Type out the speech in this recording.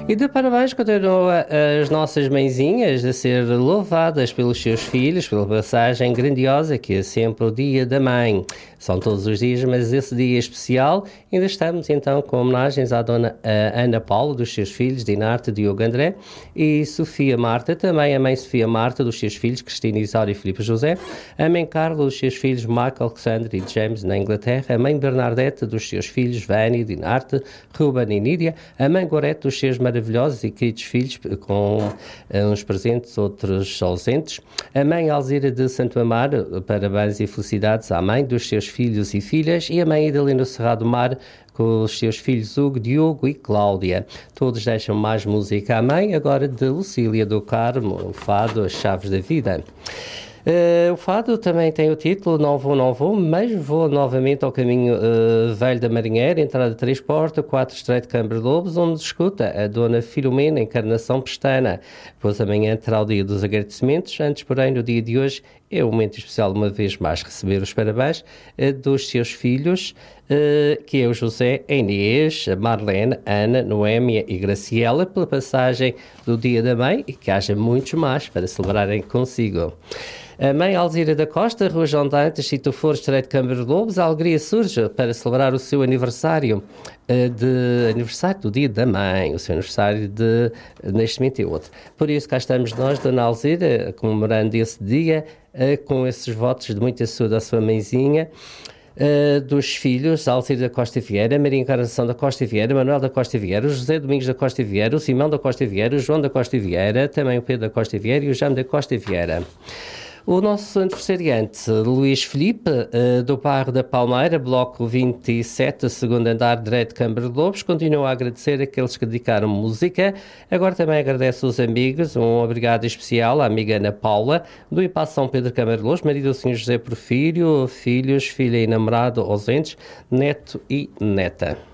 E de parabéns continua as nossas mãezinhas a ser louvadas pelos seus filhos, pela passagem grandiosa que é sempre o Dia da Mãe. São todos os dias, mas esse dia especial ainda estamos então com homenagens à dona Ana Paula, dos seus filhos, Dinarte, Diogo André e Sofia Marta, também a mãe Sofia Marta, dos seus filhos, Cristina Isaura e Filipe José, a mãe Carla, dos seus filhos, Marco, Alexandre e James, na Inglaterra, a mãe Bernadette, dos seus filhos, Vânia, Dinarte, Ruben e Nídia, a mãe Gorete, dos seus maravilhosos e queridos filhos, com uns presentes, outros ausentes, a mãe Alzira de Santo Amaro, parabéns e felicidades à mãe, dos seus filhos e filhas, e a mãe Idalina Cerrado Mar, com os seus filhos Hugo, Diogo e Cláudia. Todos deixam mais música à mãe, agora de Lucília do Carmo, o fado As Chaves da Vida. O fado também tem o título Não Vou, mas vou novamente ao caminho velho da Marinheira, entrada 3 Porta, 4 Estreito Câmara de Lobos, onde escuta a dona Filomena Encarnação Pestana. Pois amanhã terá o dia dos agradecimentos, antes porém no dia de hoje é um momento especial uma vez mais receber os parabéns dos seus filhos, que é o José, a Inês, a Marlene, a Ana, Noémia e Graciela, pela passagem do Dia da Mãe e que haja muitos mais para celebrarem consigo. A mãe Alzira da Costa, Rua João Dantas, Citoforo, Estreito Câmara de Lobos, a alegria surge para celebrar o seu aniversário, aniversário do Dia da Mãe, o seu aniversário neste momento é outro. Por isso cá estamos nós, Dona Alzira, comemorando esse dia, com esses votos de muita saúde à sua mãezinha, dos filhos, Alcir da Costa Vieira, Maria Encarnação da Costa Vieira, Manuel da Costa Vieira, o José Domingos da Costa Vieira, o Simão da Costa Vieira, o João da Costa Vieira, também o Pedro da Costa Vieira e o Jaime da Costa Vieira. O nosso aniversariante, Luís Filipe, do bairro da Palmeira, bloco 27, segundo andar, direito de Câmara de Lobos, continua a agradecer aqueles que dedicaram música. Agora também agradece os amigos, um obrigado especial à amiga Ana Paula, do IPA São Pedro Câmara de Lobos, marido do Sr. José Porfírio, filhos, filha e namorado ausentes, neto e neta.